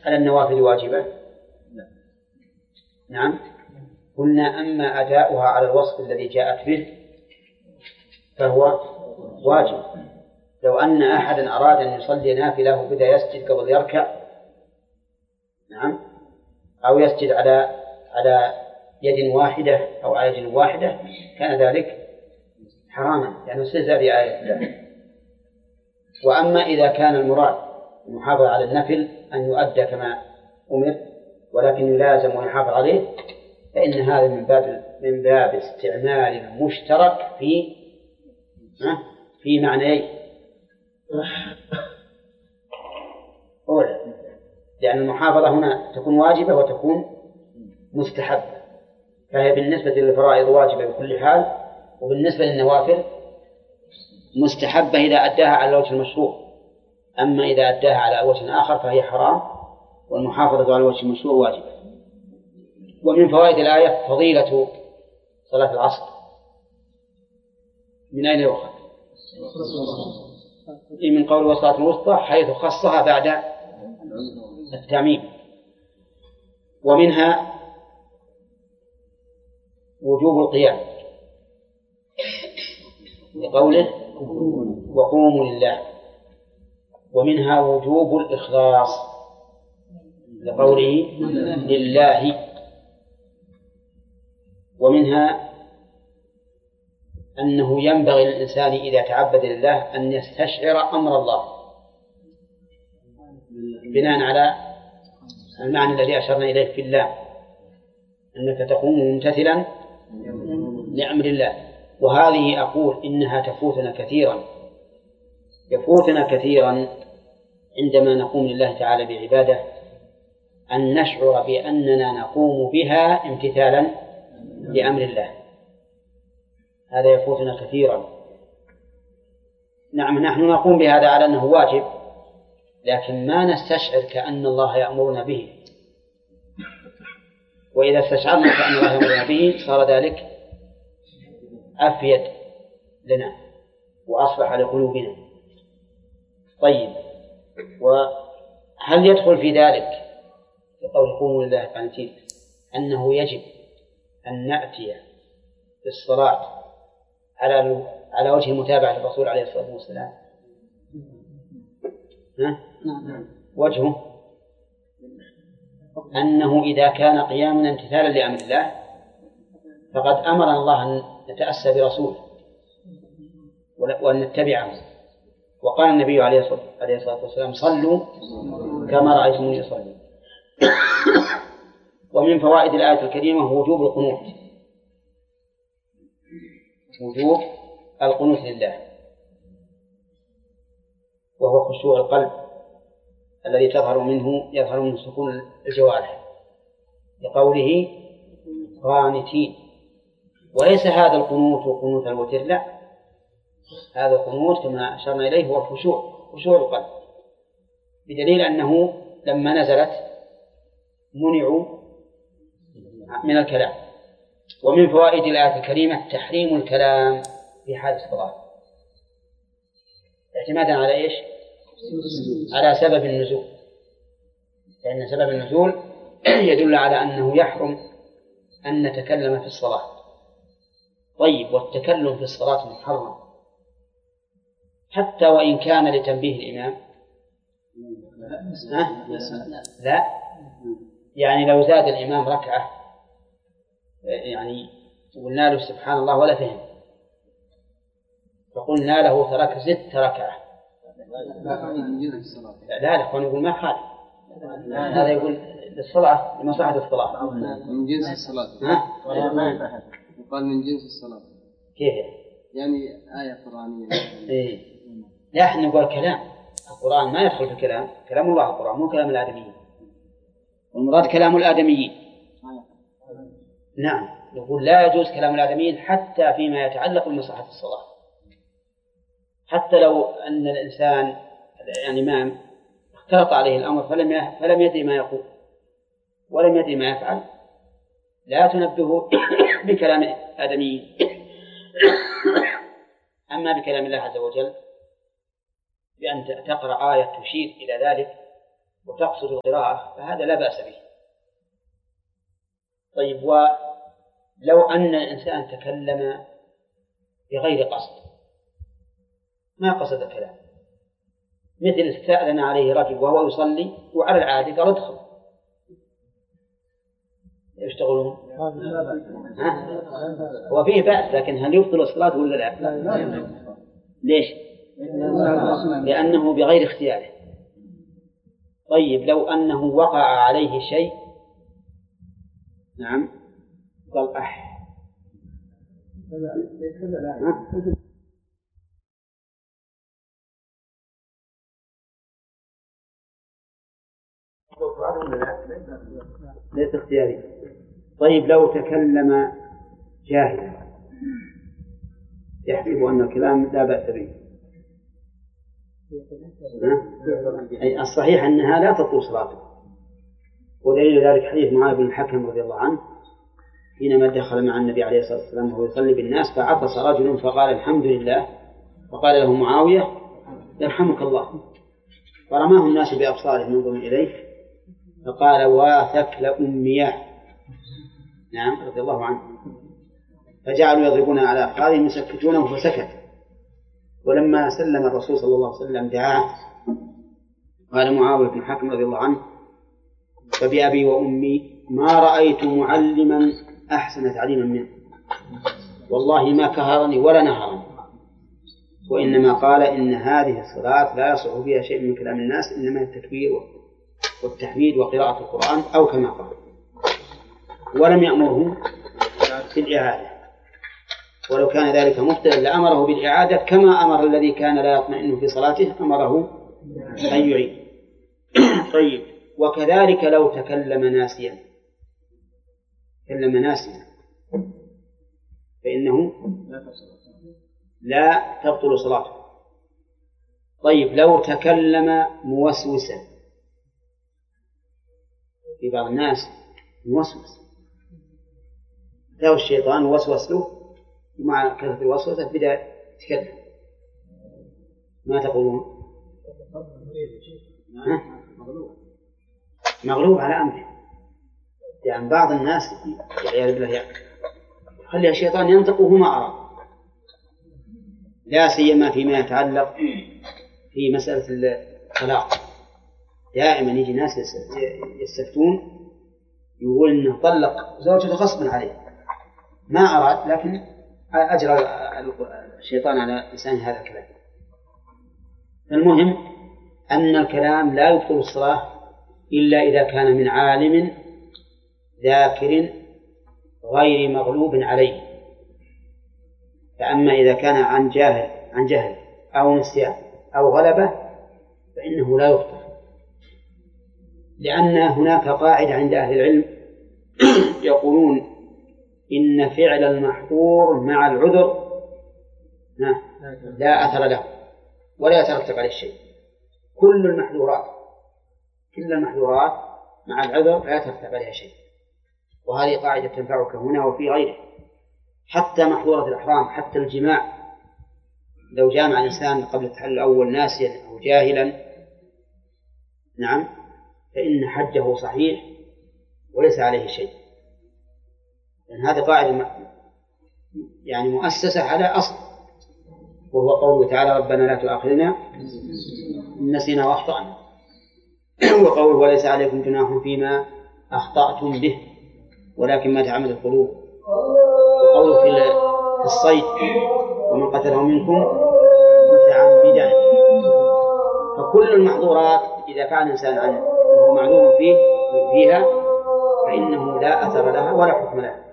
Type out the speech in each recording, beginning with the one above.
على النوافل واجبة؟ نعم، قلنا أما أداؤها على الوصف الذي جاءت به فهو واجب. لو أن أحدا أراد أن يصلي نافلة وبدأ يسجد قبل يركع، نعم، أو يسجد على يد واحدة أو على يد واحدة، كان ذلك حراما لأنه استهزأ بآية الله. وأما إذا كان المراد المحافظة على النفل أن يؤدى كما أمر ولكن يلازم ويحافظ عليه، فإن هذا من باب استعمال المشترك في معنيين. أولا، لأن المحافظة هنا تكون واجبة وتكون مستحبة، فهي بالنسبة للفرائض واجبة بكل حال، وبالنسبة للنوافل مستحبة إذا أداها على الوجه المشروع. أما إذا أداها على وجه آخر فهي حرام، والمحافظة على الوجه المشروع واجبة. ومن فوائد الآية فضيلة صلاة العصر. من أين يؤخذ؟ من قول وصلاة الوسطى، حيث خصها بعد التعميم. ومنها وجوب القيام لقوله وقوموا لله. ومنها وجوب الإخلاص لقوله لله. ومنها أنه ينبغي للإنسان إذا تعبد لله أن يستشعر أمر الله بناء على المعنى الذي أشرنا إليه في الله، أنك تقوم ممتثلا لأمر الله. وهذه أقول إنها يفوتنا كثيرا عندما نقوم لله تعالى بعبادة، أن نشعر بأننا نقوم بها امتثالا لأمر الله. هذا يفوتنا كثيرا. نعم، نحن نقوم بهذا على أنه واجب، لكن ما نستشعر كأن الله يأمرنا به. وإذا استشعرنا كأن الله يأمرنا به صار ذلك أفيد لنا وأصلح لقلوبنا. طيب، وهل يدخل في ذلك في قول قوموا لله قانتين أنه يجب أن نأتي بالصلاة على وجه المتابعة للرسول عليه الصلاة والسلام؟ وجهه أنه إذا كان قيامنا امتثالا لأمر الله فقد أمرنا الله أن نتأسى برسوله وأن نتبعه. وقال النبي عليه الصلاة والسلام صلوا كما رأيتموني أصلي. ومن فوائد الآية الكريمة وجوب القنوت، وجوب القنوت لله، وهو خشوع القلب الذي يظهر منه سكون الجوارح، لقوله قانتين. وليس هذا القنوت وقنوت الوتر، لا، هذا القنوت كما أشرنا إليه هو خشوع القلب، بدليل أنه لما نزلت منعوا من الكلام. ومن فوائد الآية الكريمة تحريم الكلام في حال الصلاة، اعتمادا على إيش؟ على سبب النزول، لأن سبب النزول يدل على أنه يحرم أن نتكلم في الصلاة. طيب، والتكلم في الصلاة محرم حتى وإن كان لتنبيه الإمام؟ لا، يعني لو زاد الإمام ركعة يعني قلنا له سبحان الله ولا فهم، فقلنا له ترك 6 ركعة، لا الأخوان يقول ما خالف، هذا يقول للصلاة لمصلحة الصلاة من جنس الصلاة. وقال من جنس الصلاة كيف يعني آية قرآنية. إيه، لا، احنا نقول كلام القرآن ما يدخل في الكلام، كلام الله القرآن مو كلام الآدميين، والمراد كلام الآدميين. نعم، يقول لا يجوز كلام الآدميين حتى فيما يتعلق بمصلحة الصلاة، حتى لو أن الإنسان الإمام اختلط عليه الأمر فلم يدري ما يقول ولم يدري ما يفعل، لا تنبهه بكلام الآدميين. أما بكلام الله عز وجل بأن تقرأ آية تشير إلى ذلك وتقصد القراءة فهذا لا بأس به. طيب، ولو أن الإنسان تكلم بغير قصد، ما قصد الكلام، مثل استأذن عليه رجل وهو يصلي وعلى العادة قال ادخل، ايش تقولون؟ هو فيه بأس، لكن هل يبطل الصلاة ولا لا؟ ليش؟ لأنه بغير اختياره. طيب، لو أنه وقع عليه شيء، نعم، قال ليس اختياري. طيب، لو تكلم جاهلا يحسب أن الكلام لا بأس به، أي الصحيح أنها لا تطول صلاته، ودليل ذلك حديث معاذ بن الحكم رضي الله عنه حينما دخل مع النبي عليه الصلاة والسلام وهو يصلي بالناس فعطس رجل فقال الحمد لله، فقال له معاوية يرحمك الله، فرماه الناس بأبصارهم ينظرون إليه فقال واثك لأمياه، نعم، رضي الله عنه، فجعلوا يضربون على أفخاذهم يسكتونه فسكت. ولما سلم الرسول صلى الله عليه وسلم دعاه قال معاوية بن الحكم رضي الله عنه فبأبي وأمي ما رأيت معلما أحسن تعليما منه، والله ما كهرني ولا نهرني، وإنما قال إن هذه الصلاة لا يصح فيها شيء من كلام الناس، إنما التكبير والتحميد وقراءة القرآن أو كما قال، ولم يأمره بالإعادة، ولو كان ذلك مبطلا لأمره بالإعادة كما أمر الذي كان لا يطمئن في صلاته أمره أن يعيد. طيب، وكذلك لو تكلم ناسيا فإنه لا تبطل صلاته. طيب، لو تكلم موسوسا، في بعض الناس موسوس له الشيطان وسوس له، ومع كثرة الوسوسة بدأ يتكلم، ما تقولون؟ مغلوب على أمره، يعني بعض الناس والعياذ بالله خلي الشيطان ينطق وهو ما أراد، لا سيما فيما يتعلق في مسألة الطلاق. دائما يجي ناس يستفتون يقول إنه طلق زوجته غصبا عليه، ما أراد، لكن أجرى الشيطان على لسان هذا الكلام. المهم أن الكلام لا يبطل الصلاة إلا إذا كان من عالم ذاكر غير مغلوب عليه، فأما إذا كان عن جهل أو نسيان أو غلبة فإنه لا يبطل، لأن هناك قاعدة عند أهل العلم يقولون إن فعل المحظور مع العذر لا أثر له ولا يترتب عليه شيء. كل المحظورات مع العذر لا يترتب عليها شيء، وهذه قاعدة تنفعك هنا وفي غيره. حتى محظورة الإحرام، حتى الجماع، لو جامع الإنسان قبل التحلل الأول ناسيا أو جاهلا، نعم، فإن حجه صحيح وليس عليه شيء، لأن هذه قاعدة يعني مؤسسة على أصل، وهو قوله تعالى ربنا لا تؤاخذنا إن نسينا وأخطأنا، وقوله وليس عليكم جناح فيما أخطأتم به ولكن ما تعمد القلوب، وقوله في الصيد ومن قتله منكم متعمدا. فكل المحظورات إذا فعل الإنسان عنه وهو معلوم فيها فإنه لا أثر لها ولا حكم لها.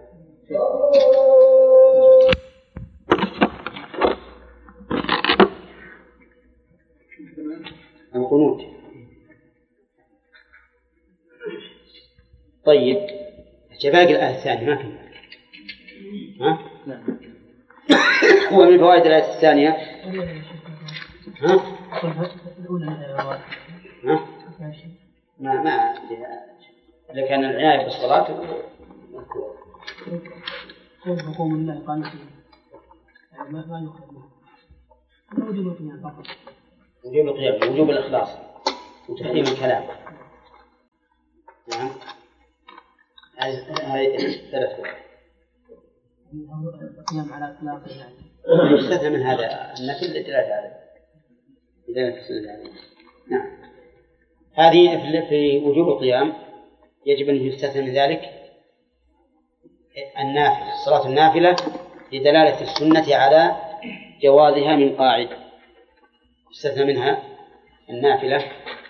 القنوت. طيب، باقي الآية الثانية ما في ومن فوائد الآية الثانية ما إذا كان العناية بالصلاة حكم الله قانون ما يخرج وجوب القيام فقط، وجوب القيام، وجوب الإخلاص وتحريم الكلام. ثلاث فرق. القيام على إطلاق يعني. يستثنى من هذا النفل لثلاثة عدد. إذا نفسنا ذلك. نعم. هذه في وجوب القيام يجب أن يستثنى من ذلك النافلة، صلاة النافلة لدلالة السنة على جوازها من قاعد. يستثنى منها النافلة.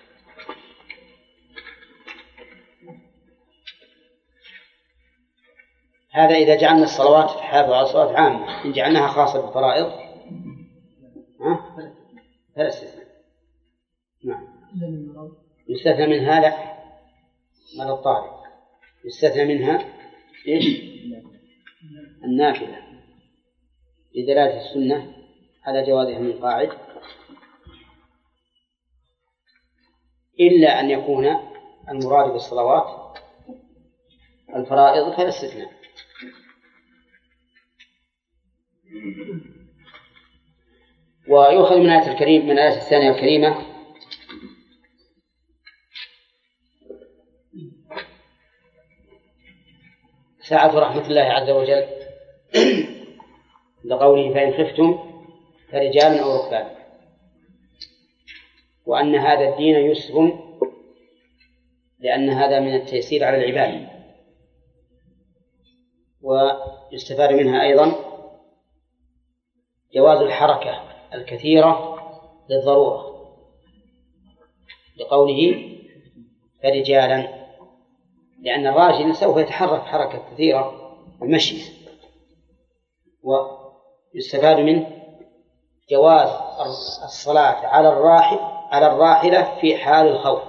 هذا إذا جعلنا الصلوات حافظة على الصلوات عامة. إن جعلناها خاصة بالفرائض فلا استثناء. نعم. يستثنى منها لا مال الطارق. يستثنى منها إيش؟ النافلة لدلالة السنة على جوازها من قاعد، إلا أن يكون المراد بالصلوات الفرائض فلا استثناء. ويؤخذ من آية الكريم من الآية الثانية الكريمة سعة رحمة الله عز وجل لقوله فإن خفتم فرجالا أو ركبانا، وأن هذا الدين يسر لأن هذا من التيسير على العباد. ويستفاد منها أيضا جواز الحركة الكثيرة للضرورة لقوله فرجالا، لأن الراجل سوف يتحرك حركة كثيرة المشي. ويستفاد منه جواز الصلاة على الراحلة في حال الخوف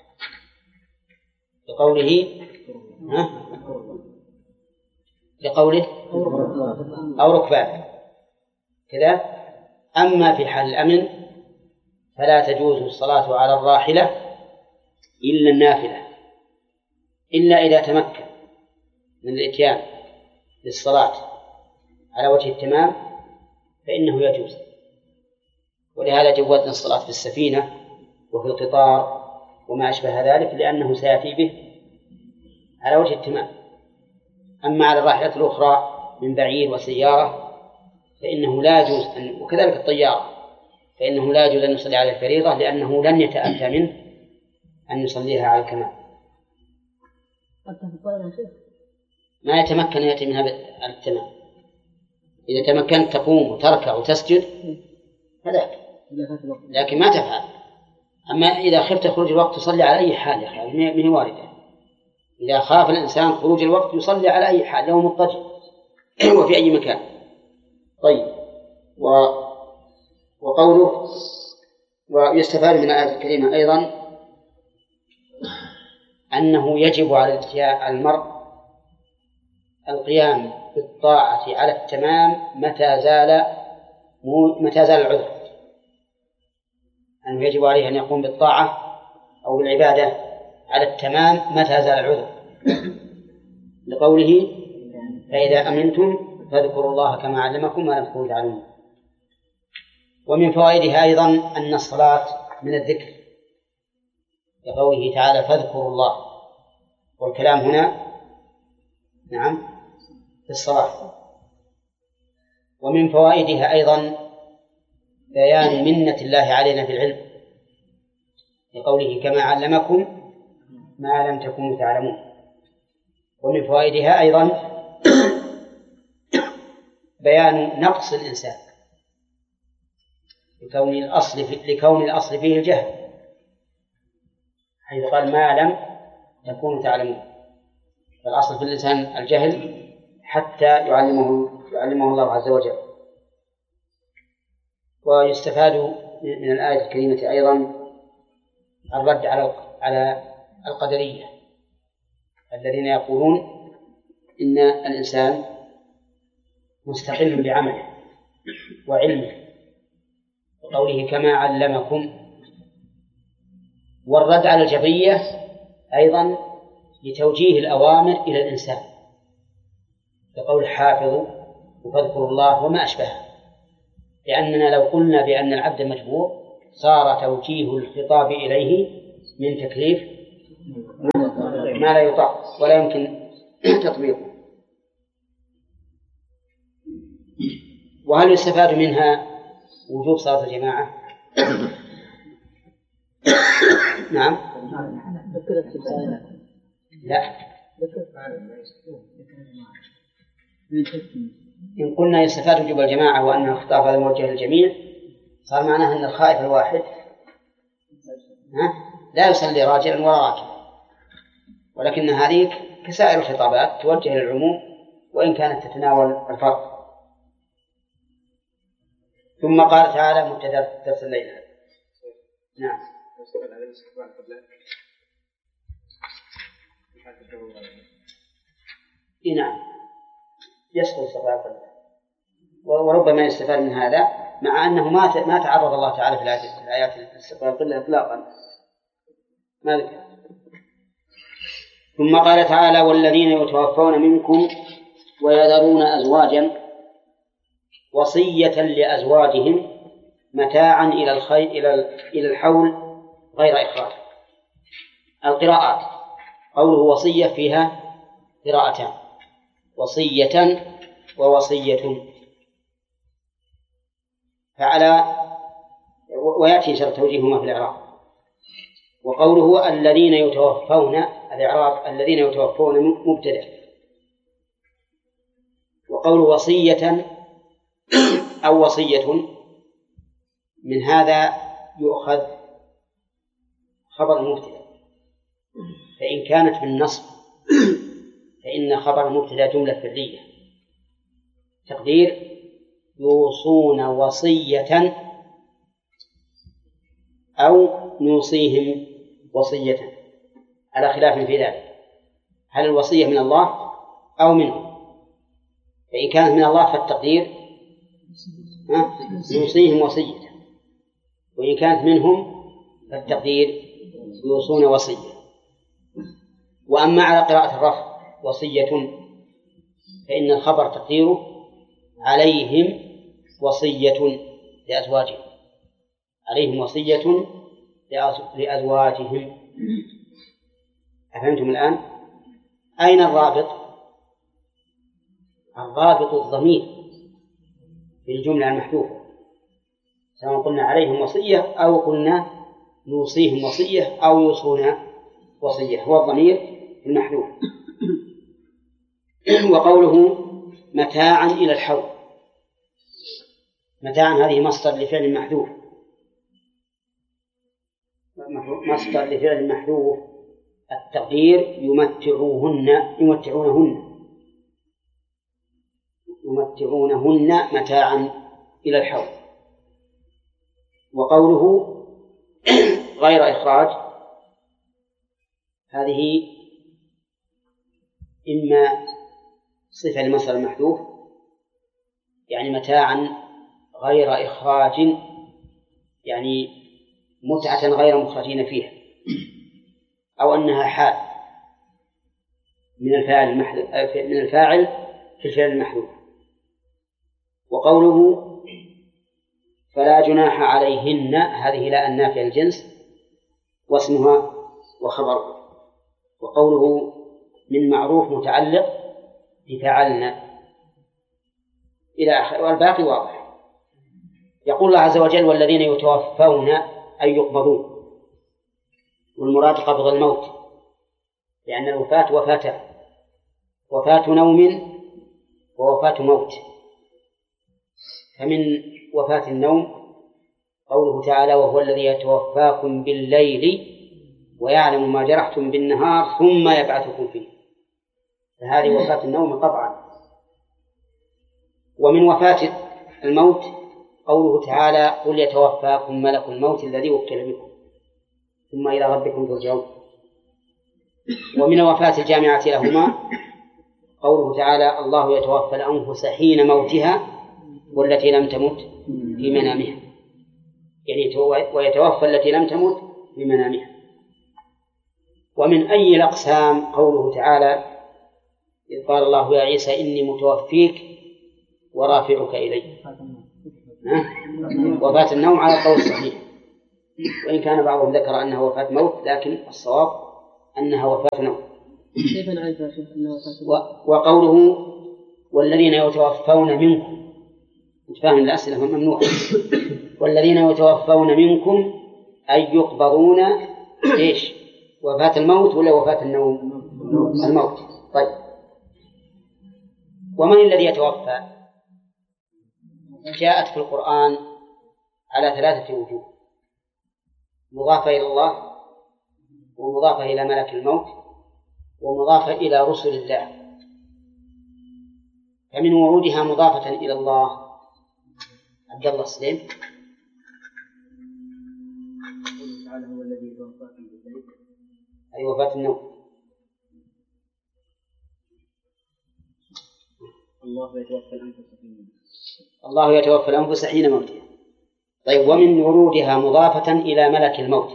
لقوله أو ركبان كذا. أما في حال الأمن فلا تجوز الصلاة على الراحلة إلا النافلة، إلا إذا تمكن من الإتيان للصلاة على وجه التمام فإنه يجوز. ولهذا جوزنا الصلاة في السفينة وفي القطار وما أشبه ذلك لأنه سيأتي به على وجه التمام. أما على الراحلة الأخرى من بعير وسيارة فإنه لا يجوز وكذلك الطيارة فإنه لا يجوز أن يصلي على الفريضة لأنه لن يتأتى منه أن يصليها على الكمال. ما يتمكن يأتي منها على التمام. إذا تمكنت تقوم وتركع وتسجد فذاك، لكن ما تفعل. أما إذا خفت خروج الوقت تصلي على أي حال يا أخي، ما هي واردة. إذا خاف الإنسان خروج الوقت يصلي على أي حال لو مضطجع وفي أي مكان. طيب. وقوله ويستفاد من الآية الكريمة أيضا أنه يجب على المرء القيام بالطاعة على التمام متى زال العذر. أنه يجب عليه أن يقوم بالطاعة أو بالعبادة على التمام متى زال العذر لقوله فإذا أمنتم فاذكروا الله كما علمكم ما لم تكونوا تعلمون. ومن فوائدها أيضا أن الصلاة من الذكر لقوله تعالى فاذكروا الله، والكلام هنا نعم في الصلاة. ومن فوائدها أيضا بيان منة الله علينا بالعلم لقوله كما علمكم ما لم تكونوا تعلمون. ومن فوائدها أيضا بيان نقص الإنسان لكون الأصل فيه الجهل، حيث قال ما لم تكونوا تعلمون، فالأصل في الإنسان الجهل حتى يعلمه الله عز وجل. ويستفاد من الآية الكريمة أيضا الرد على القدرية الذين يقولون إن الإنسان مستقل بعمله وعلمه وقوله كما علمكم. والرد على الجبرية أيضا لتوجيه الأوامر إلى الإنسان كقول حافظوا وفاذكروا الله وما أشبهه، لأننا لو قلنا بأن العبد مجبور صار توجيه الخطاب إليه من تكليف ما لا يطاق ولا يمكن تطبيقه. وهل يستفاد منها وجوب صلاة الجماعة؟ نعم. لا، إن قلنا يستفاد وجوب الجماعة وأن الخطاب هذا موجه للجميع صار معناه أن الخائف الواحد لا يصلي راجلا ولا راكبا، ولكن هذه كسائر الخطابات توجه للعموم وإن كانت تتناول الفرق. ثم قال تعالى مبتدأ درس الليل. نعم. نعم يسقط استقبال القبلة، وربما يستفاد من هذا مع أنه ما تعرض الله تعالى في الآيات استقبال القبلة إطلاقا، ما ذكر. ثم قال تعالى والذين يتوفون منكم ويذرون أزواجا وصية لأزواجهم متاعا إلى الحول غير إخراج. القراءات قوله وصية فيها قراءتان، وصية ووصية، ويأتي إن شاء الله توجيههما في الإعراب. وقوله الذين يتوفون، الإعراب الذين يتوفون مبتدأ، وقوله وصية أو وصية من هذا يؤخذ خبر المبتدأ، فإن كانت بالنصب فإن خبر المبتدأ جملة فعلية تقدير يوصون وصية أو نوصيهم وصية، على خلاف في ذلك هل الوصية من الله أو منه. فإن كانت من الله فالتقدير نوصيهم وصية، وإن كانت منهم فالتقدير يوصون وصية. وأما على قراءة الرفع وصية فإن الخبر تقديره عليهم وصية لأزواجهم، عليهم وصية لأزواجهم. أفهمتم الآن؟ أين الرابط؟ الرابط الضمير في الجملة المحذوفة، سواء قلنا عليهم وصية أو قلنا نوصيهم وصية أو يوصون وصية، هو الضمير المحذوف. وقوله متاعا إلى الحول، متاعا هذه مصدر لفعل محذوف، مصدر لفعل محذوف، التقدير يمتعونهن متاعا إلى الحول. وقوله غير إخراج هذه إما صفة لمصدر المحذوف يعني متاعا غير إخراج، يعني متعة غير مخرجين فيها، أو أنها حال من الفاعل في الفعل المحذوف. وقوله فلا جناح عليهن هذه لا النافية الجنس واسمها وخبرها. وقوله من معروف متعلق بفعلنا إلى آخر، والباقي واضح. يقول الله عز وجل والذين يتوفون أي يقبضون، والمراد قبض الموت، لأن الوفاة وفاتان، وفاة نوم ووفاة موت. فمن وفاة النوم قوله تعالى وهو الذي يتوفاكم بالليل ويعلم ما جرحتم بالنهار ثم يبعثكم فيه، فهذه وفاة النوم قطعا. ومن وفاة الموت قوله تعالى قل يتوفاكم ملك الموت الذي وكل بكم ثم إلى ربكم ترجعون. ومن الوفاة الجامعة لهما قوله تعالى الله يتوفى الأنفس حين موتها والتي لم تمت في منامها، يعني ويتوفى التي لم تمت في منامها. ومن أي الأقسام قوله تعالى إذ قال الله يا عيسى إني متوفيك ورافعك إلي، وفاة النوم على القول الصحيح، وإن كان بعضهم ذكر أنها وفاة موت، لكن الصواب أنها وفاة نوم. كيف نعرف يا شيخ أنه وقوله والذين يتوفون منكم، فاهم الأسئلة ممنوعة. والذين يتوفون منكم أي يقبضون إيش؟ وفاة الموت ولا وفاة النوم؟ الموت. طيب، ومن الذي يتوفى؟ جاءت في القرآن على 3 وجوه: مضافة إلى الله، ومضافة إلى ملك الموت، ومضافة إلى رسل الله. فمن ورودها مضافة إلى الله عبد الله سليم. تعالى هو الذي يتوفاكم بالليل. أي وفاة النوم. الله يتوفى الأنفس حين الله يتوفى الأنفس حين موتها. طيب، ومن ورودها مضافة إلى ملك الموت.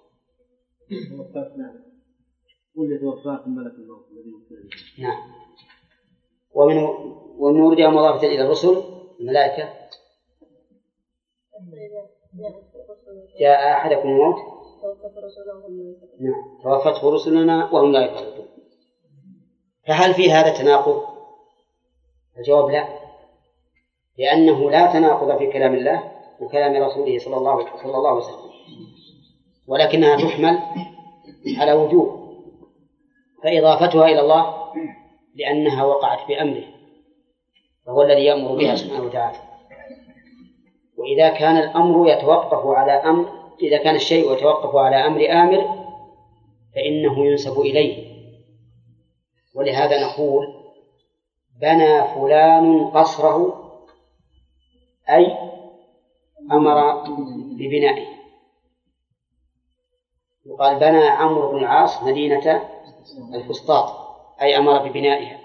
قل يتوفاكم ملك الموت الذي نعم. ومن ورودها مضافة إلى الرسل الملائكة. جاء أحدكم الموت نعم توفته رسلنا وهم لا يفرطون. فهل في هذا تناقض؟ الجواب لا، لأنه لا تناقض في كلام الله وكلام رسوله صلى الله عليه وسلم، ولكنها تحمل على وجوه. فإضافتها إلى الله لأنها وقعت بأمره، فهو الذي يأمر بها سبحانه وتعالى. وإذا كان الأمر يتوقف على أمر، إذا كان الشيء يتوقف على أمر آمر فإنه ينسب إليه. ولهذا نقول بنى فلان قصره، أي أمر ببنائه. يقال بنى عمرو بن العاص مدينة الفسطاط، أي أمر ببنائها.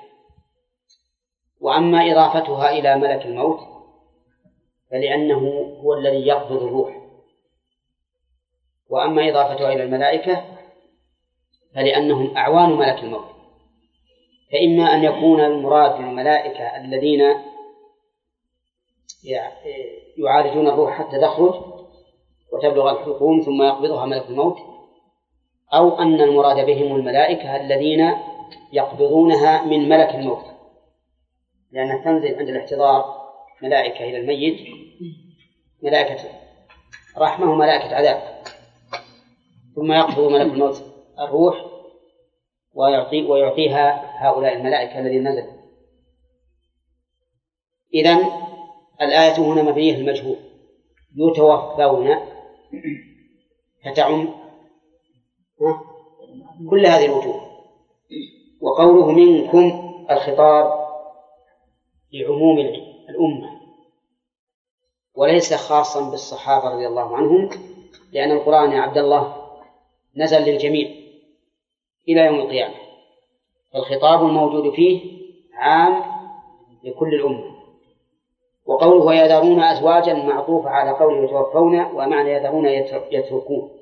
وأما إضافتها إلى ملك الموت فلأنه هو الذي يقبض الروح، وأما إضافتها إلى الملائكة فلأنهم أعوان ملك الموت. فإما أن يكون المراد بالملائكة الذين يعالجون الروح حتى تخرج وتبلغ الحلقوم ثم يقبضها ملك الموت، أو أن المراد بهم الملائكة الذين يقبضونها من ملك الموت، لأنها تنزل عند الاحتضار ملائكة إلى الميت، ملائكة رحمة وملائكة عذاب، ثم يقبض ملك الموت الروح ويعطيها هؤلاء الملائكة الذين نزلوا. إذن الآية هنا مبنية المجهول، يتوفون، فتعم كل هذه الوجوه. وقوله منكم الخطاب لعموم الأمة وليس خاصا بالصحابة رضي الله عنهم، لأن القرآن يا عبد الله نزل للجميع إلى يوم القيامة، فالخطاب الموجود فيه عام لكل الأمة. وقوله ويذرون أزواجا معطوف على قوله يتوفون، ومعنى يذرون يتركون.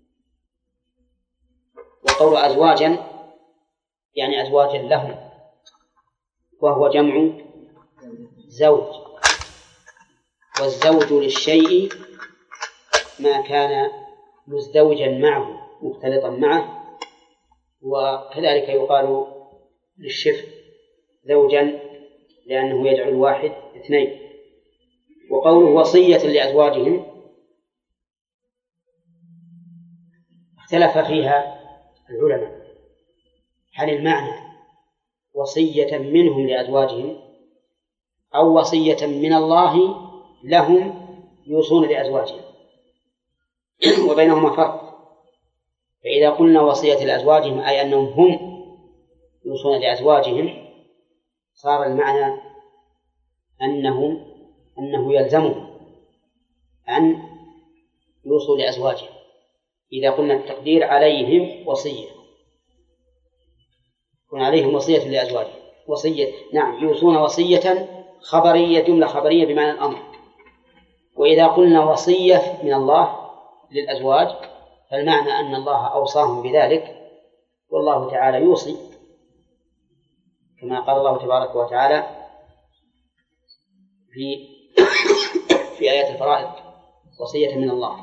وقول أزواجا يعني أزواجا لهم، وهو جمع زوج، والزوج للشيء ما كان مزدوجا معه مختلطا معه، وكذلك يقال للشفع زوجا لأنه يجعل الواحد اثنين. وقوله وصية لأزواجهم اختلف فيها العلماء، هل المعنى وصية منهم لأزواجهم أو وصية من الله لهم يوصون لأزواجهم، وبينهما فرق. فإذا قلنا وصية لأزواجهم أي أنهم هم يوصون لأزواجهم، صار المعنى أنه يلزمهم أن يوصوا لأزواجهم. إذا قلنا التقدير عليهم وصية، يكون عليهم وصية لأزواجهم، وصية نعم يوصون وصية خبرية، جملة خبرية بمعنى الأمر. وإذا قلنا وصية من الله للأزواج فالمعنى أن الله أوصاهم بذلك، والله تعالى يوصي كما قال الله تبارك وتعالى في آيات الفرائض وصية من الله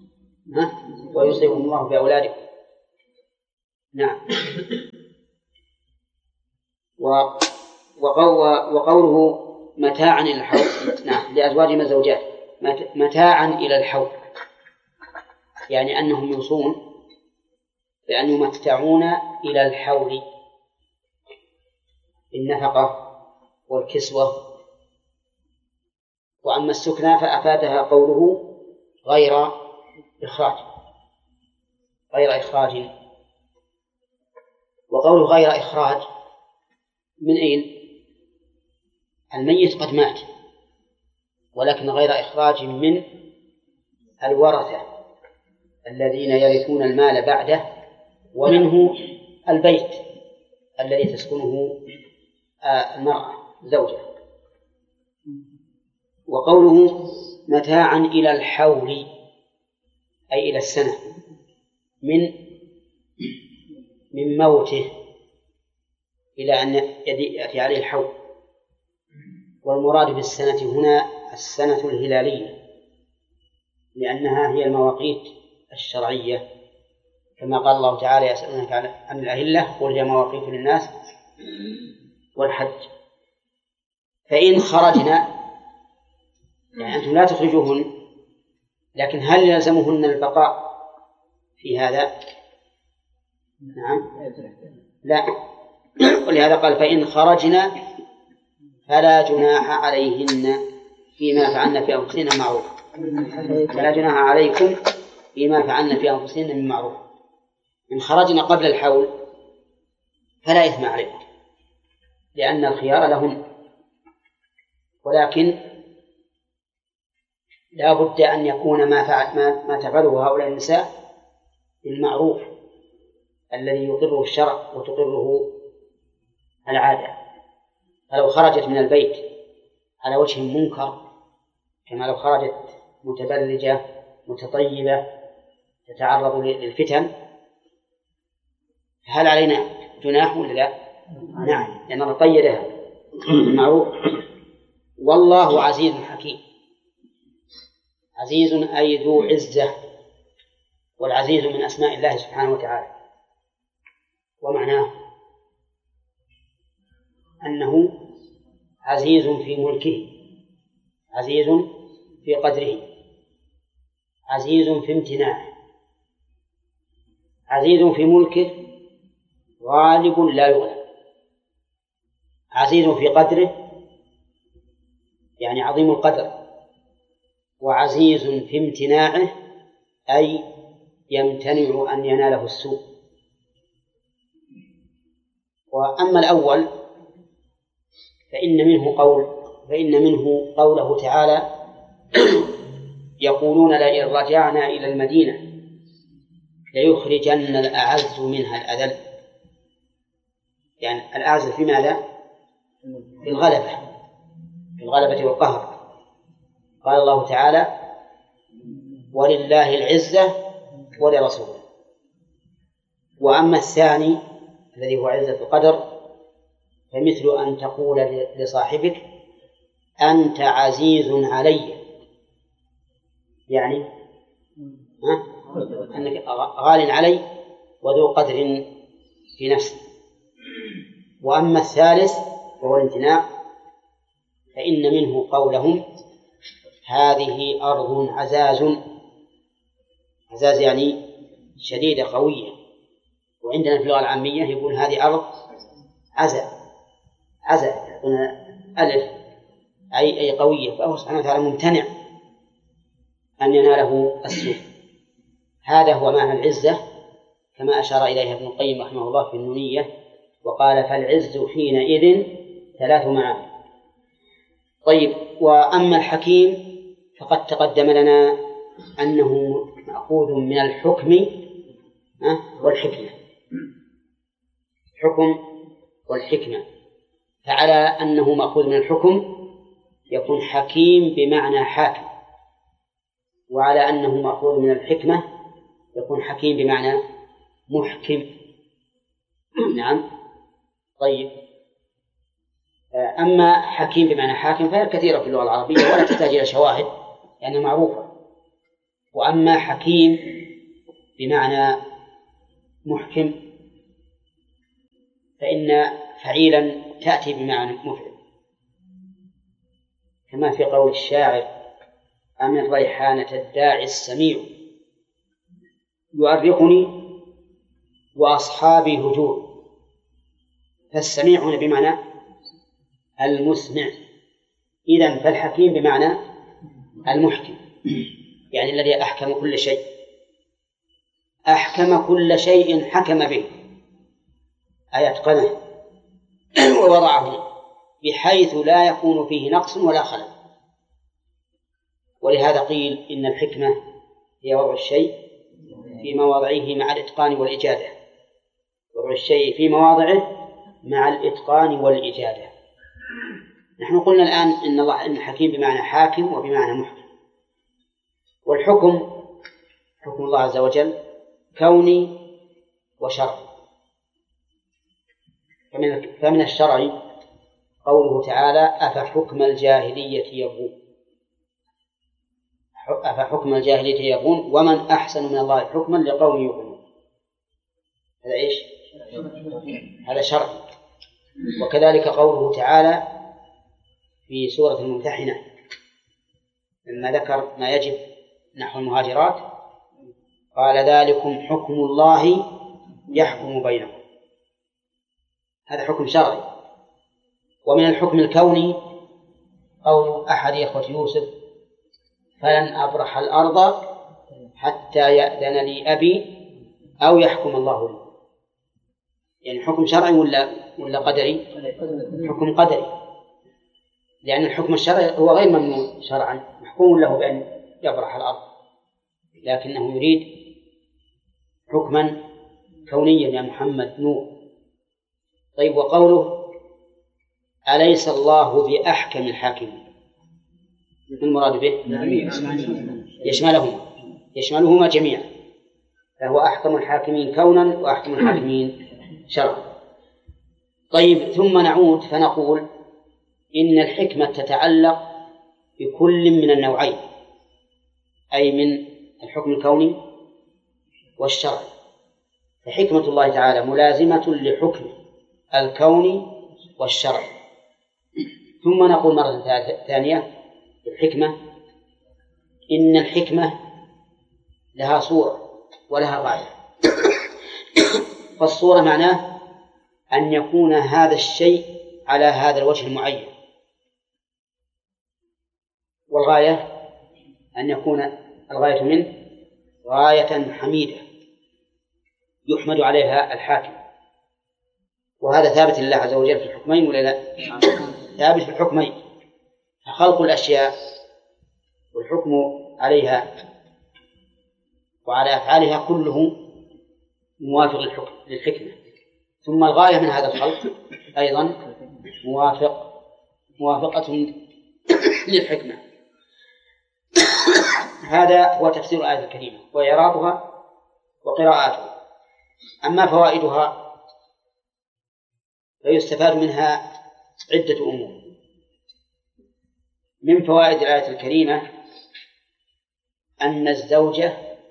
ويوصيكم الله بأولادكم. نعم. وقوله متاعا إلى الحول، نعم، لأزواجهم الزوجات متاعا إلى الحول، يعني أنهم يوصون بأن يمتعون إلى الحول بالنفقة والكسوة. وأما السكنى فأفادها قوله غير إخراج. وقوله غير إخراج من أين؟ الميت قد مات، ولكن غير إخراج من الورثة الذين يرثون المال بعده، ومنه البيت الذي تسكنه المرأة زوجة. وقوله متاعا إلى الحول أي إلى السنة من موته إلى أن يأتي عليه الحول. والمراد بالسنة هنا السنة الهلالية، لأنها هي المواقيت الشرعية، كما قال الله تعالى يسألونك عن الأهلة قل هي مواقيت للناس والحج. فإن خرجنا، يعني أنتم لا تخرجوهن، لكن هل يلزمهن البقاء في هذا؟ نعم، لا. ولهذا قال فإن خرجنا فلا جناح عليهن فيما فعلن في أنفسهن معروف. فلا جناح عليكم فيما فعلن في أنفسهن من معروف. إن خرجنا قبل الحول فلا إثم عليكم، لأن الخيار لهن، ولكن لا بد أن يكون ما تفعله هؤلاء النساء بالمعروف الذي يقره الشرع وتقره العادة. فلو خرجت من البيت على وجه منكر، كما لو خرجت متبرجة متطيبة تتعرض للفتن، هل علينا جناح ولا لا؟ نعم، لأن الله قيدها بالمعروف. والله عزيز حكيم. عزيز أي ذو عزة، والعزيز من أسماء الله سبحانه وتعالى، ومعناه أنه عزيز في ملكه، عزيز في قدره، عزيز في امتناعه، عزيز في ملكه، غالب لا يغلب، عزيز في قدره يعني عظيم القدر، وعزيز في امتناعه أي يمتنع أن يناله السوء. وأما الأول فإن منه قوله تعالى يقولون لئن رجعنا إلى المدينة ليخرجن الأعز منها الأذل، يعني الأعز في ماذا؟ في الغلبة والقهر. قال الله تعالى ولله العزة ولرسوله. وأما الثاني الذي هو عزة القدر فمثل أن تقول لصاحبك أنت عزيز علي، يعني أنك غال علي وذو قدر في نفسي. وأما الثالث وهو الامتناع فإن منه قولهم هذه أرض عزاز، عزاز يعني شديدة قوية، وعندنا في اللغة العامية يقول هذه أرض عزا يعطون ألف أي قوية، فهو سبحانه وتعالى ممتنع أن يناله السوء. هذا هو معنى العزة كما أشار إليها ابن القيم رحمه الله في النونية، وقال فالعز حينئذ 3 معاني. طيب، وأما الحكيم فقد تقدم لنا أنه مأخوذ من الحكم والحكمة، حكم والحكمة. فعلى أنه مأخوذ من الحكم يكون حكيم بمعنى حاكم، وعلى أنه مأخوذ من الحكمة يكون حكيم بمعنى محكم. نعم. طيب، أما حكيم بمعنى حاكم فهي كثيرة في اللغة العربية ولا تحتاج إلى شواهد لأنها معروفة. وأما حكيم بمعنى محكم فإن فعيلا تأتي بمعنى مفعل، كما في قول الشاعر: أمن ريحانة الداعي السميع يؤرقني وأصحابي هجور. فالسميع هنا بمعنى المسمع، إذن فالحكيم بمعنى المحكم، يعني الذي أحكم كل شيء، أحكم كل شيء حكم به، أي أتقنه ووضعه بحيث لا يكون فيه نقص ولا خلل. ولهذا قيل إن الحكمة هي وضع الشيء في مواضعه مع الإتقان والإجادة، وضع الشيء في مواضعه مع الإتقان والإجادة. نحن قلنا الآن إن الحكيم بمعنى حاكم وبمعنى محكم، والحكم حكم الله عز وجل كوني وشرعي. فمن الشرع قوله تعالى: أفحكم الجاهلية يبغون، أفحكم الجاهلية يبغون ومن أحسن من الله حكما لقوم يوقنون. هذا إيش؟ هذا شرع. وكذلك قوله تعالى في سورة الممتحنة لما ذكر ما يجب نحو المهاجرات قال: ذلكم حكم الله يحكم بينكم. هذا حكم شرعي. ومن الحكم الكوني قول أحد إخوة يوسف: فلن أبرح الأرض حتى يأذن لي أبي أو يحكم الله لي. يعني حكم شرعي ولا قدري؟ حكم قدري، لأن الحكم الشرعي هو غير ممنوع شرعا، محكوم له بأن يبرح الأرض، لكنه يريد حكما كونيا يا محمد نور. طيب، وقوله: أليس الله بأحكم الحاكمين، المراد به يشملهما جميعا، فهو أحكم الحاكمين كونا وأحكم الحاكمين شرعا. طيب، ثم نعود فنقول إن الحكمة تتعلق بكل من النوعين، أي من الحكم الكوني والشرعي. فحكمة الله تعالى ملازمة لحكمه الكوني والشرعي. ثم نقول مرة ثانية: الحكمة إن الحكمة لها صورة ولها غاية. فالصورة معناه أن يكون هذا الشيء على هذا الوجه المعين، والغاية أن يكون الغاية منه غاية حميدة يحمد عليها الحاكم. وهذا ثابت لله عز وجل في الحكمين ولا لا؟ ثابت في الحكمين، خلق الأشياء والحكم عليها وعلى أفعالها كله موافق للحكمة. ثم الغاية من هذا الخلق أيضا موافقة للحكمة. هذا هو تفسير الآية الكريمة وإعرابها وقراءاتها. أما فوائدها فيستفاد منها عدة أمور. من فوائد الآية الكريمة أن الزوجة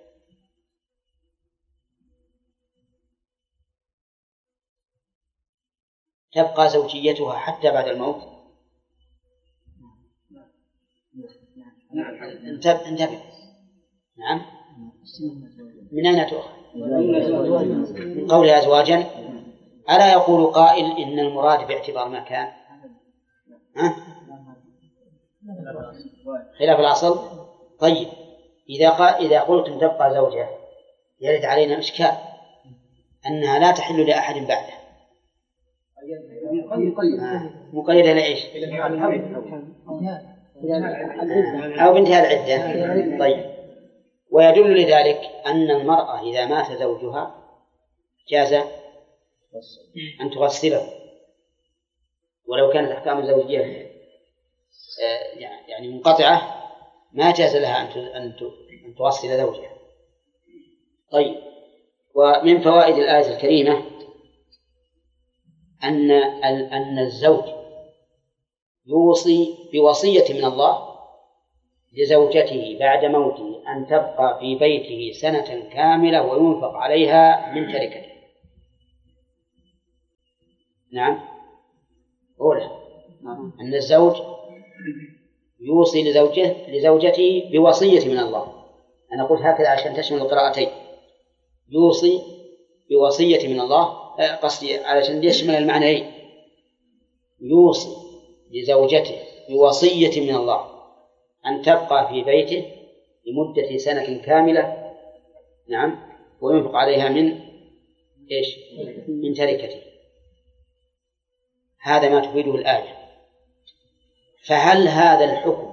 تبقى زوجيتها حتى بعد الموت. انتبه. نعم. من أين تؤخذ؟ من قولها أزواجا. ألا يقول قائل إن المراد باعتبار ما كان خلاف الأصل؟ طيب، إذا قلتم تبقى زوجة يرد علينا إشكال أنها لا تحل لأحد بعده. مقيدة لإيش؟ أو بانتهاء العدة. طيب، ويدل لذلك أن المرأة إذا مات زوجها جاز أن تغسله، ولو كانت أحكام الزوجية يعني منقطعة ما جاز لها أن تغسل زوجها. طيب، ومن فوائد الآية الكريمة أن الزوج يوصي بوصية من الله لزوجته بعد موته أن تبقى في بيته سنة كاملة وينفق عليها من تركته. نعم، أولى أن الزوج يوصي لزوجته بوصية من الله. أنا قلت هكذا عشان تشمل القراءتين، يوصي بوصية من الله، قصدي علشان يشمل المعنيين، يوصي لزوجته بوصية من الله أن تبقى في بيته لمدة سنة كاملة، نعم، وينفق عليها من إيش؟ من تركته. هذا ما تفيده الآية. فهل هذا الحكم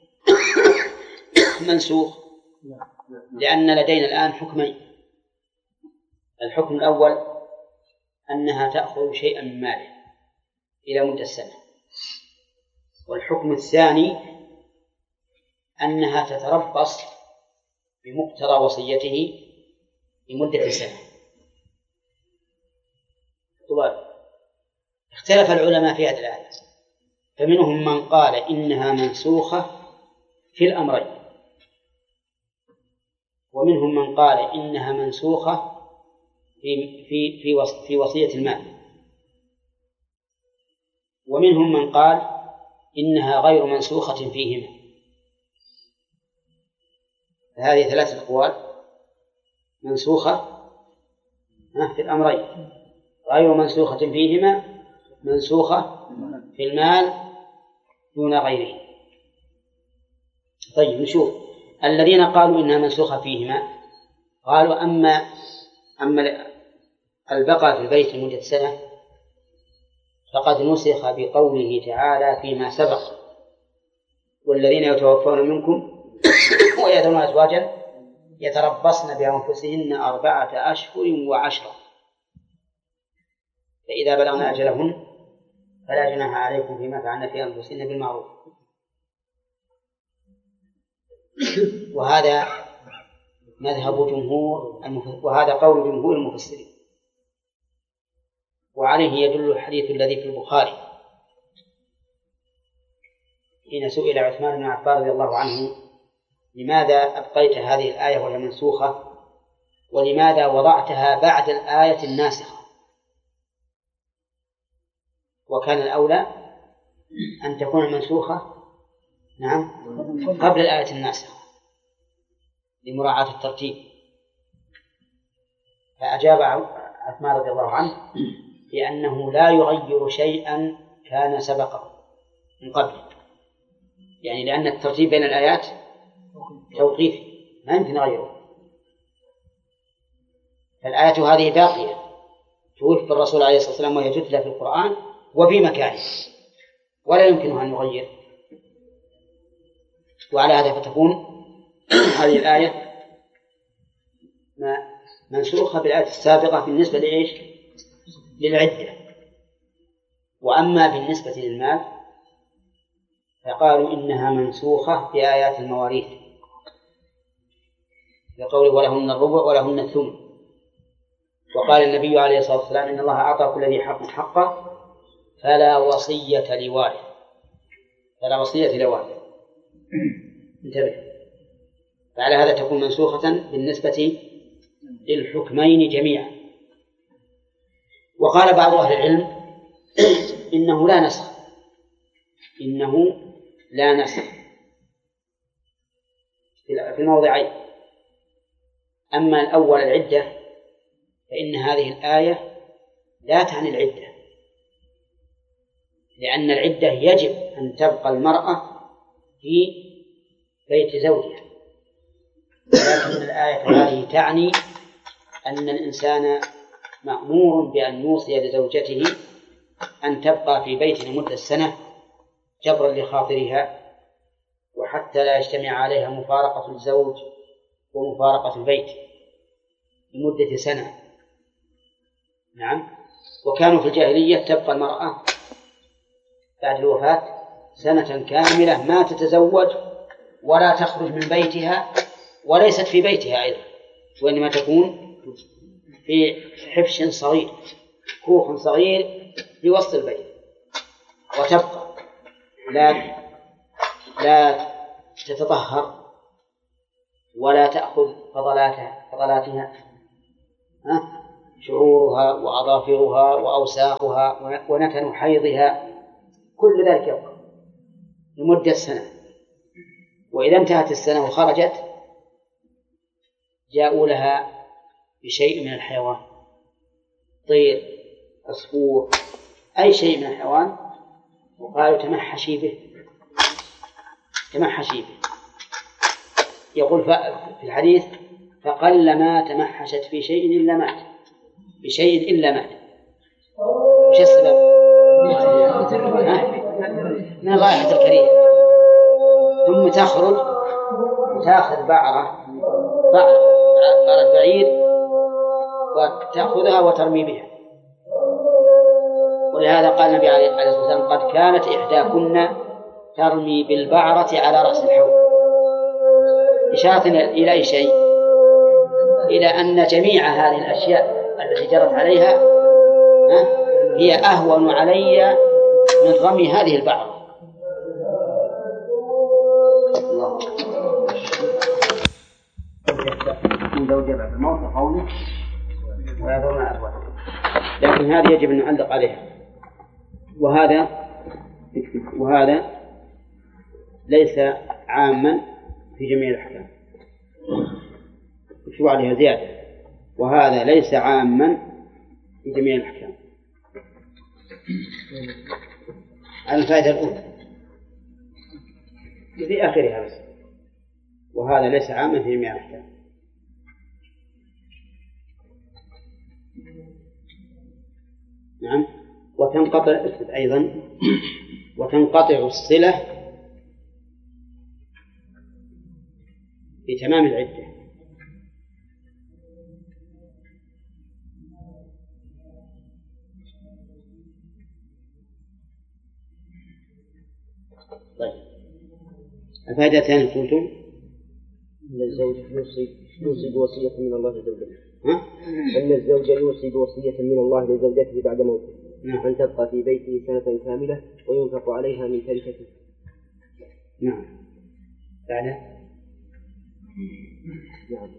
منسوخ؟ لأن لدينا الآن حكمين. الحكم الأول أنها تأخذ شيئا من ماله إلى مدة سنة، والحكم الثاني أنها تتربص بمقتضى وصيته لمدة سنة. طبعا اختلف العلماء في هذه الآية، فمنهم من قال إنها منسوخة في الأمرين، ومنهم من قال إنها منسوخة في وصية المال، ومنهم من قال إنها غير منسوخة فيهما. هذه ثلاثة أقوال: منسوخة في الأمرين، غير منسوخة فيهما، منسوخة في المال دون غيره. طيب نشوف الذين قالوا إنها منسوخة فيهما. قالوا أما البقاء في البيت لمدة سنة فقد نسخ بقوله تعالى فيما سبق: والذين يتوفون منكم ويذرون أزواجا يتربصن بأنفسهن 4 أشهر و10، فإذا بلغن أجلهن فلا جناح عليكم فيما فعلن في أنفسهن بالمعروف. وهذا وهذا قول جمهور المفسرين، وعليه يدل الحديث الذي في البخاري حين سئل عثمان بن عفان رضي الله عنه: لماذا أبقيت هذه الآية وهي منسوخة، ولماذا وضعتها بعد الآية الناسخة؟ وكان الأولى أن تكون المنسوخة نعم قبل الآية الناسخة لمراعاة الترتيب. فأجاب عثمان رضي الله عنه بأنه لا يغير شيئا كان سبقه من قبل، يعني لأن الترتيب بين الآيات توقيفي ما يمكن غيره. فالآية هذه باقية، توفي الرسول عليه الصلاة والسلام وهي تتلى في القرآن وفي مكانه، ولا يمكنه أن يغير. وعلى هذا فتكون هذه الآية منسوخة بالآية السابقة بالنسبة لإيش؟ للعدة. وأما بالنسبة للمال فقالوا إنها منسوخة بآيات المواريث، لقوله: ولهن الربع ولهن الثمن. وقال النبي عليه الصلاة والسلام: إن الله أعطى كل ذي حق حقه فلا وصية لوارث. فلا وصية لوارث. انتبه. فعلى هذا تكون منسوخة بالنسبة للحكمين جميعا. وقال بعض أهل العلم إنه لا نسخ، إنه لا نسخ في الموضعين. أما الأول العدة فإن هذه الآية لا تعني العدة، لأن العدة يجب أن تبقى المرأة في بيت زوجها، ولكن الآية هذه تعني أن الإنسان مأمور بأن يوصي لزوجته أن تبقى في بيته لمدة سنة جبرا لخاطرها، وحتى لا يجتمع عليها مفارقة الزوج ومفارقة البيت لمدة سنة. نعم. وكانوا في الجاهلية تبقى المرأة بعد الوفاة سنة كاملة ما تتزوج ولا تخرج من بيتها، وليست في بيتها أيضا، وإنما تكون في حفش صغير، كوخ صغير في وسط البيت، وتبقى لا تتطهر ولا تأخذ فضلاتها شعورها وأظافرها وأوساخها ونتن حيضها كل ذلك يبقى لمدة سنة. وإذا انتهت السنة وخرجت جاءوا لها بشيء من الحيوان، طير، عصفور، أي شيء من الحيوان، وقالوا تمحشي به. يقول في الحديث فقلما تمحشت في شيء إلا مات، بشيء إلا مات. وش السبب؟ من الرائحة الكريهة. ثم تخرج وتأخذ بعرة بعير وتأخذها وترمي بها. ولهذا قال النبي عليه الصلاة والسلام قد كانت إحداكن ترمي بالبعرة على رأس الحوض، إشارة إلى أي شيء؟ إلى أن جميع هذه الأشياء التي جرت عليها هي أهون علي من رمي هذه البعرة. الله. لكن هذه يجب أن نعلق عليها. وهذا ليس عاما في جميع الأحكام. شو عليها زيادة؟ وهذا ليس عاما في جميع الأحكام. الفائدة الأولى في آخرها بس، وهذا ليس عاما في جميع الأحكام. نعم. وتنقطع أيضا وتنقطع الصلة بتمام العدة. طيب، الفائدتان قلتم أن الزوج يوصي بوصية من الله لزوجته. أن الزوج يوصي بوصية من الله لزوجته بعد موته أن تبقى في بيته سنة كاملة وينفق عليها من تركته. نعم. بعد نعم.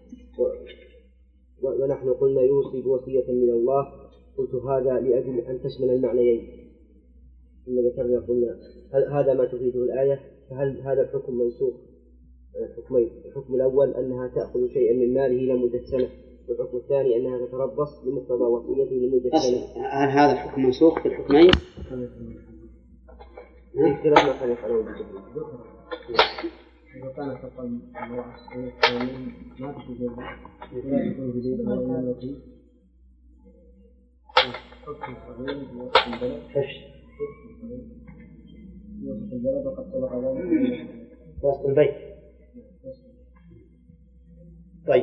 ونحن قلنا يوصي بوصية من الله، قلت هذا لأجل أن تشمل المعنيين. إن ذكرنا قلنا هذا ما تفيده الآية. فهل هذا الحكم منسوخ؟ الحكمين: الحكم الأول أنها تأخذ شيئا من ماله لمدة سنة، والحكم الثاني أنها تتربص بمقتضى وصيته لمدة سنة. هل هذا الحكم منسوخ في الحكمين؟ اختلاف ما كان يفعله بالجبر. إذا كان تقل الثاني ما تكون ولا تكون بدين ولا يكون حكم صغير بوصف البلد وصف البلد وقد سبق ذلك وصف البيت. طيب،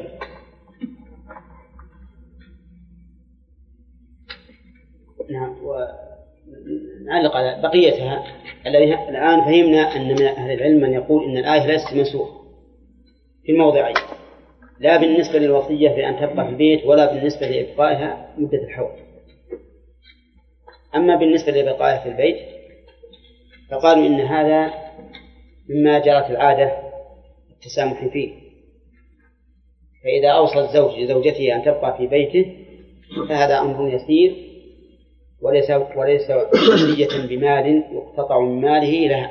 نعم. ونعلق على بقيتها. الآن فهمنا أن من أهل العلم من يقول إن الآية ليست منسوخة في الموضعين، لا بالنسبة للوصية بأن تبقى في البيت ولا بالنسبة لإبقائها مدة الحول. أما بالنسبة لإبقائها في البيت فقالوا إن هذا مما جرت العادة التسامح فيه. فإذا أوصى الزوج لزوجته أن تبقى في بيته فهذا أمر يسير وليس وصية بمال يقتطع من ماله لها.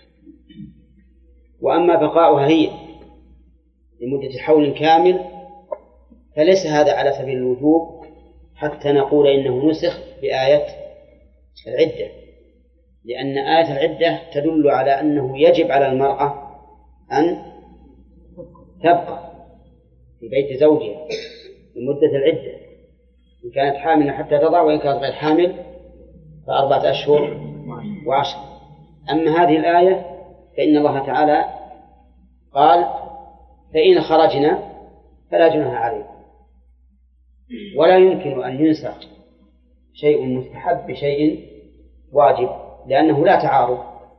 وأما بقاؤها هي لمدة حول كامل فليس هذا على سبيل الوجوب حتى نقول إنه نسخ بآية العدة، لأن آية العدة تدل على أنه يجب على المرأة أن تبقى في بيت زوجها لمدة العدة، إن كانت حاملة حتى تضع، وإن كانت غير حامل ف4 أشهر و10. أما هذه الآية فإن الله تعالى قال فإن خرجنا فلا جناح عليكم، ولا يمكن أن ينسخ شيء مستحب بشيء واجب لأنه لا تعارض.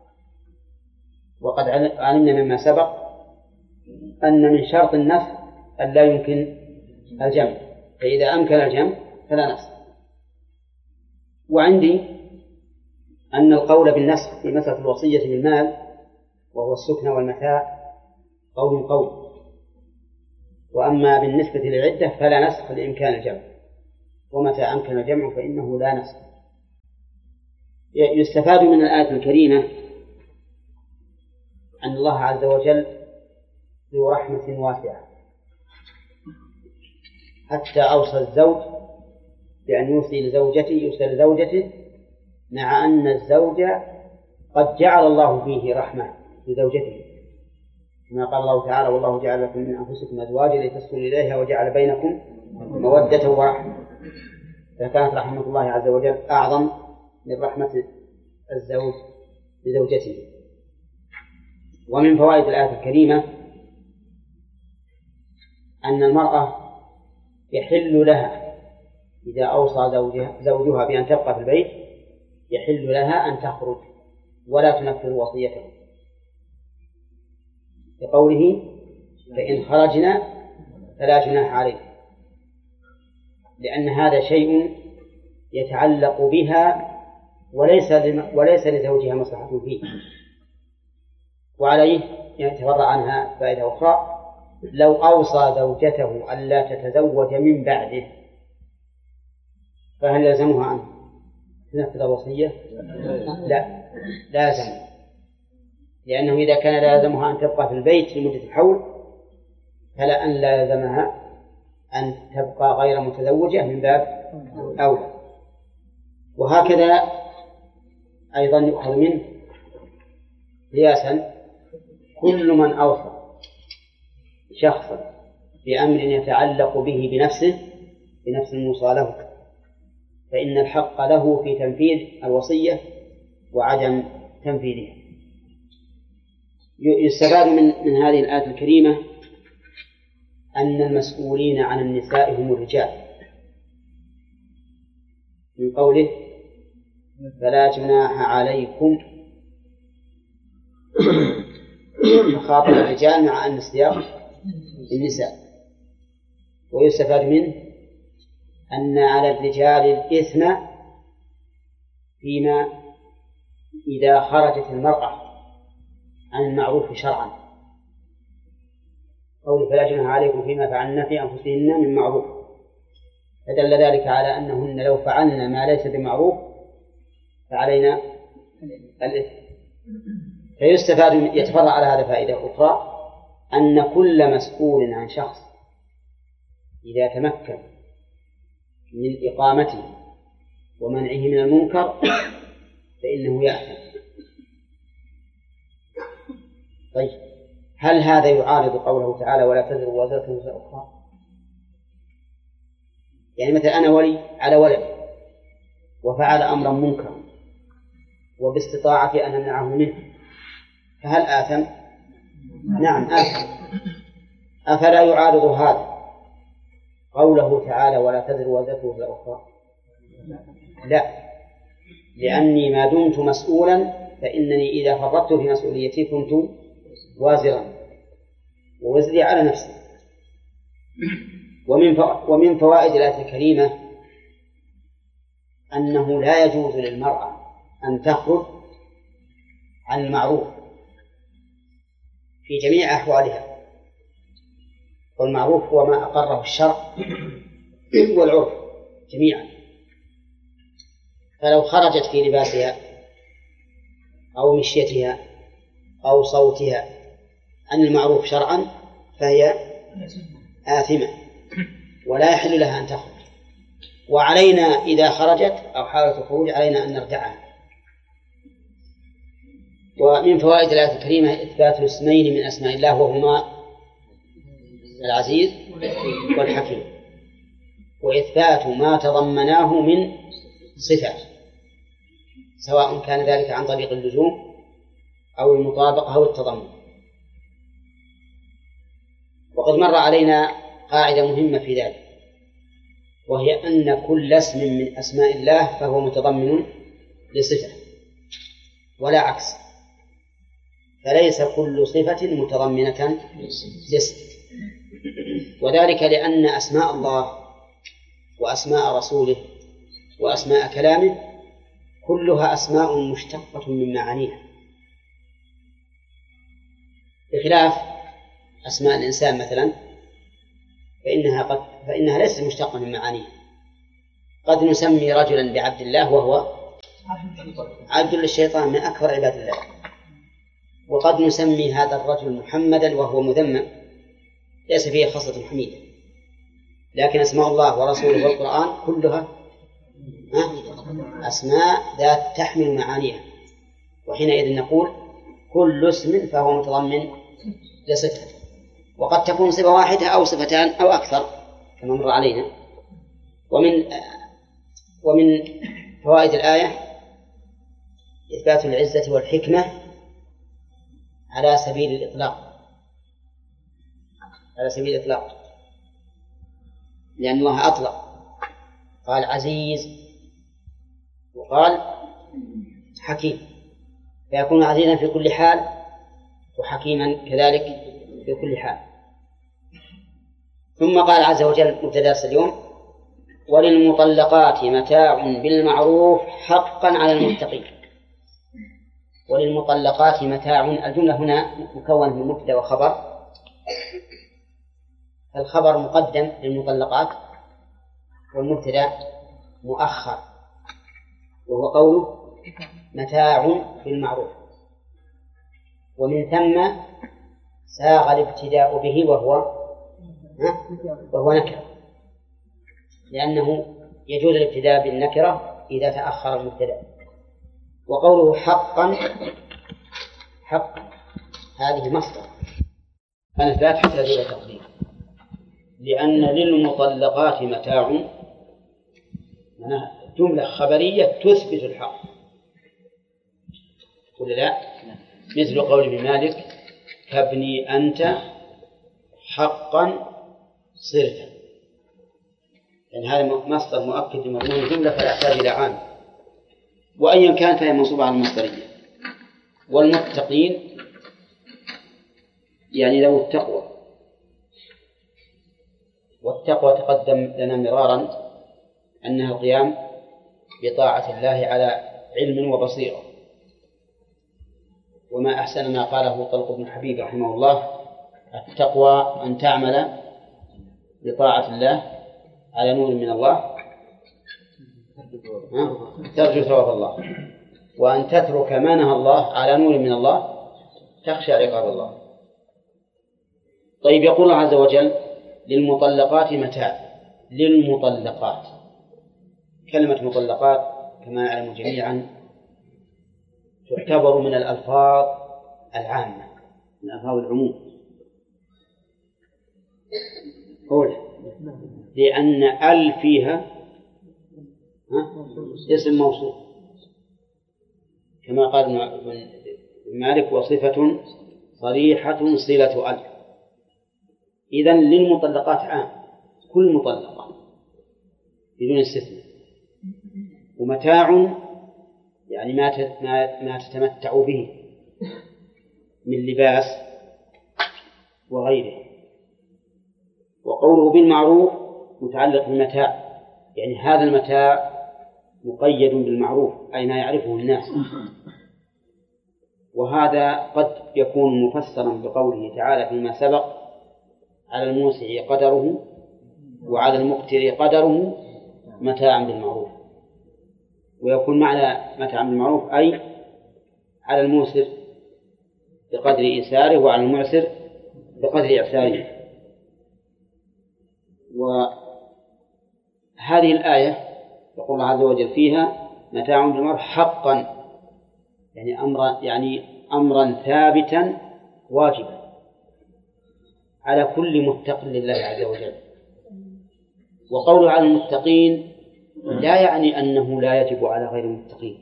وقد علمنا مما سبق أن من شرط النسخ أن لا يمكن الجمع، فإذا أمكن الجمع فلا نسخ. وعندي أن القول بالنسخ في مسألة الوصية بالمال وهو السكن والمتاع قول، وأما بالنسبة للعدة فلا نسخ لإمكان الجمع، ومتى أمكن الجمع فإنه لا نسخ. يستفاد من الآية الكريمة أن الله عز وجل ذو رحمة واسعة، حتى أوصى الزوج بأن يوصي لزوجته مع أن الزوج قد جعل الله فيه رحمة لزوجته، كما قال الله تعالى: والله جعل لكم من أنفسكم أزواجا لتسكنوا إليها وجعل بينكم مودة ورحمة. فكانت رحمة الله عز وجل أعظم من رحمة الزوج لزوجته. ومن فوائد الآية الكريمة أن المرأة يحل لها إذا أوصى زوجها بأن تبقى في البيت، يحل لها أن تخرج ولا تنفذ وصيته، بقوله: فإن خرجنا فلا جناح عليكم، لأن هذا شيء يتعلق بها وليس لزوجها مصلحة فيه. وعليه يتفرع عنها فائدة أخرى: لو أوصى زوجته ألا تتزوج من بعده فهل يلزمها أن تنفذ الوصية؟ لا، لازم، لأنه إذا كان لازمها أن تبقى في البيت لمدة الحول فلا أن لازمها أن تبقى غير متزوجة من باب أولى. وهكذا أيضا يؤخذ منه قياسا: كل من أوصى شخصا بأمر يتعلق به بنفس الموصى له فإن الحق له في تنفيذ الوصية وعدم تنفيذها. يستفاد من هذه الآية الكريمة أن المسؤولين عن النساء هم الرجال، من قوله: فلا جناح عليكم، خاطب الرجال مع أن السياق النساء. ويستفاد منه أن على الرجال الإثم فيما إذا خرجت المرأة عن المعروف شرعا، قوله: فلا جناح عليكم فيما فعلن في أنفسهن من معروف، فدل ذلك على أنهن لو فعلن ما ليس بمعروف فعلينا الإثم. فيستفاد يتفرع على هذا فائدة أخرى: أن كل مسؤول عن شخص إذا تمكن من إقامته ومنعه من المنكر فإنه يأثم. طيب، هل هذا يعارض قوله تعالى: ولا تزر وازرة وزر أخرى؟ يعني مثلا أنا ولي على ولد وفعل أمرا منكرا وباستطاعتي أن أمنعه منه، فهل آثم؟ نعم آثم. أفلا يعارض هذا قوله تعالى: ولا تزر وازرة وزر أخرى؟ لا، لأني ما دمت مسؤولا فإنني إذا فرطت في مسؤوليتي كنت وازرا ووزري على نفسي. ومن فوائد الآية الكريمة أنه لا يجوز للمرأة أن تخرج عن المعروف في جميع أحوالها، والمعروف هو ما أقره الشرع والعرف جميعا. فلو خرجت في لباسها أو مشيتها أو صوتها عن المعروف شرعا فهي آثمة ولا يحل لها أن تخرج. وعلينا إذا خرجت أو حاولت الخروج علينا أن نردعها. ومن فوائد الآية الكريمة إثبات اسمين من أسماء الله وهما العزيز والحكيم، وإثبات ما تضمناه من صفات، سواء كان ذلك عن طريق اللزوم أو المطابقة أو التضمن. وقد مر علينا قاعدة مهمة في ذلك، وهي أن كل اسم من أسماء الله فهو متضمن لصفة ولا عكس، فليس كل صفة متضمنة لاسم. وذلك لأن أسماء الله وأسماء رسوله وأسماء كلامه كلها أسماء مشتقة من معانيها، بخلاف أسماء الإنسان مثلا فإنها ليست مشتقة من معانيها. قد نسمي رجلا بعبد الله وهو عبد للشيطان من أكبر عباد الله. وقد نسمي هذا الرجل محمدا وهو مذمم، ليس فيه خصلة حميدة، لكن اسماء الله ورسوله والقرآن كلها أسماء ذات تحمل معانيها، وحينئذ نقول كل اسم فهو متضمن لصفة، وقد تكون صفة واحدة أو صفتان أو أكثر كما مر علينا. ومن فوائد الآية إثبات العزة والحكمة على سبيل الإطلاق، على سبيل الإطلاق، لأن الله أطلق، قال عزيز وقال حكيم، فيكون عزيزا في كل حال وحكيما كذلك في كل حال. ثم قال عز وجل مبتدأ اليوم: وللمطلقات متاع بالمعروف حقا على المتقين. وللمطلقات متاع، الجملة هنا مكونة من مبتدأ وخبر، الخبر مقدم للمطلقات والمبتدأ مؤخر، وهو قوله متاع بالمعروف، ومن ثم ساغ الابتداء به وهو نكرة، لأنه يجوز الابتداء بالنكرة إذا تأخر المبتدأ. وقوله حقا، حق هذه مصدر أنا لا تحتاج إلى تقدير، لأن للمطلقات متاع جملة خبرية تثبت الحق، ولا لا؟ مثل قول ابن مالك: كابني أنت حقا صرت، يعني هذا مصدر مؤكد لمضمون الجملة فلا يحتاج إلى عامل، وأيا كان فهي منصوبة على المصدرية. والمتقين يعني ذو التقوى، والتقوى تقدم لنا مرارا أنها القيام بطاعة الله على علم وبصيرة. وما أحسن ما قاله طلق بن حبيب رحمه الله: التقوى أن تعمل بطاعة الله على نور من الله ترجو ثواب الله، وأن تترك ما نهى الله على نور من الله تخشى عقاب الله. طيب، يقول الله عز وجل: للمطلقات متاع. للمطلقات، كلمة مطلقات كما نعلم جميعا تعتبر من الألفاظ العامة، من ألفاظ العموم، لأن ال فيها اسم موصول كما قال ابن مالك: وصفة صريحة صلة ال. إذن للمطلقات عام، كل مطلقة بدون استثناء. ومتاع يعني ما تتمتع به من لباس وغيره. وقوله بالمعروف متعلق بالمتاع، يعني هذا المتاع مقيد بالمعروف أي ما يعرفه الناس. وهذا قد يكون مفسرا بقوله تعالى فيما سبق: على الموسع قدره وعلى المقتر قدره متاعا بالمعروف. ويكون معنى متاعا بالمعروف أي على الموسر بقدر إيساره وعلى المعسر بقدر إعساره. وهذه الآية يقول الله عز وجل فيها متاع بالمعروف حقا، يعني أمرا ثابتا واجبا على كل متق لله عز وجل. وقوله على المتقين لا يعني أنه لا يجب على غير المتقين،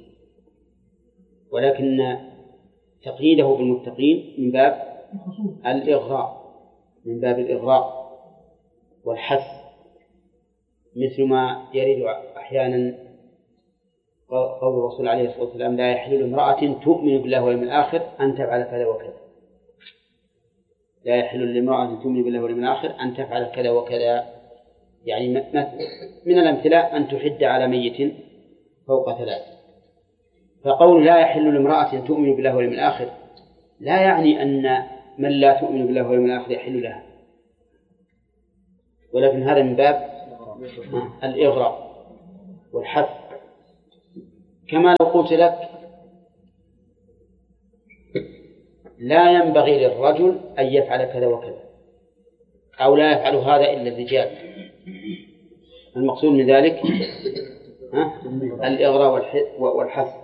ولكن تقييده بالمتقين من باب الإغراء، من باب الإغراء والحث، مثل ما يريد أحيانا قول الرسول عليه الصلاة والسلام: لا يحل امرأة تؤمن بالله واليوم الآخر أن تفعل كذا وكذا. لا يحل لامرأة تؤمن بالله واليوم الآخر أن تفعل كذا وكذا، يعني من الأمثلة أن تحد على ميت فوق 3. فقول لا يحل لامرأة تؤمن بالله واليوم الآخر لا يعني أن من لا تؤمن بالله واليوم الآخر يحل لها، ولكن هذا من باب الإغراء والحث، كما لو قلت لك لا ينبغي للرجل أن يفعل كذا وكذا، أو لا يفعل هذا إلا الرجال. المقصود من ذلك الإغراء والحث.